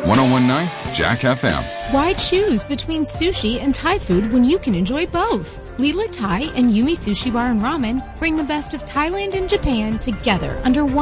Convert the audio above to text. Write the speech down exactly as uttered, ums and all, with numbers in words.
one oh one point nine Jack F M. Why choose between sushi and Thai food when you can enjoy both? Lila Thai and Yumi Sushi Bar and Ramen bring the best of Thailand and Japan together under one